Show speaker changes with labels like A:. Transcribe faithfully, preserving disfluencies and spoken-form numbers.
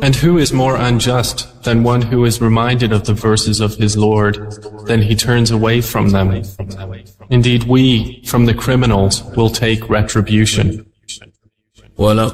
A: And who is more unjust than one who is reminded of the verses of his Lord, then he turns away from them? Indeed, we, from the criminals, will take retribution.
B: ولقد